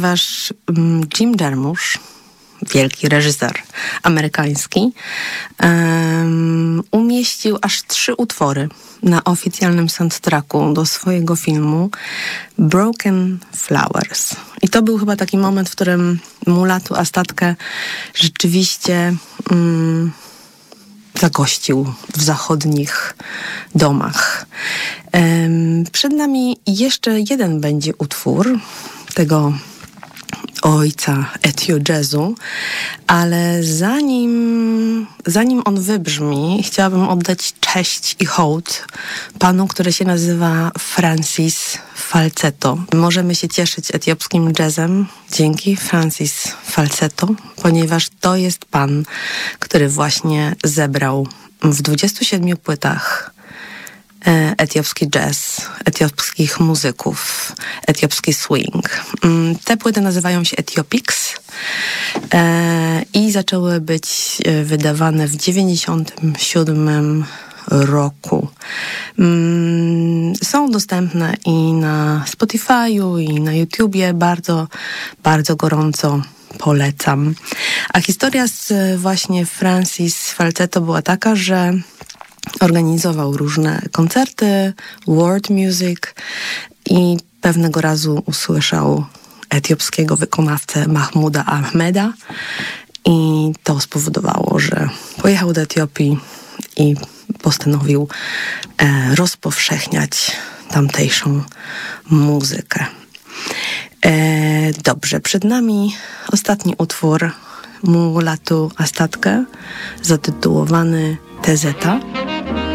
Ponieważ Jim Jarmusch, wielki reżyser amerykański, umieścił aż 3 utwory na oficjalnym soundtracku do swojego filmu Broken Flowers. I to był chyba taki moment, w którym Mulatu Astatkę rzeczywiście zagościł w zachodnich domach. Przed nami jeszcze jeden będzie utwór tego ojca etio jazzu, ale zanim on wybrzmi, chciałabym oddać cześć i hołd panu, który się nazywa Francis Falsetto. Możemy się cieszyć etiopskim jazzem dzięki Francis Falsetto, ponieważ to jest pan, który właśnie zebrał w 27 płytach etiopski jazz, etiopskich muzyków, etiopski swing. Te płyty nazywają się Ethiopics i zaczęły być wydawane w 97 roku. Są dostępne i na Spotify'u, i na YouTubie. Bardzo, bardzo gorąco polecam. A historia z właśnie Francis Falsetto była taka, że organizował różne koncerty, world music i pewnego razu usłyszał etiopskiego wykonawcę Mahmuda Ahmeda i to spowodowało, że pojechał do Etiopii i postanowił rozpowszechniać tamtejszą muzykę. Dobrze, przed nami ostatni utwór Mulatu Astatkę zatytułowany Tezeta.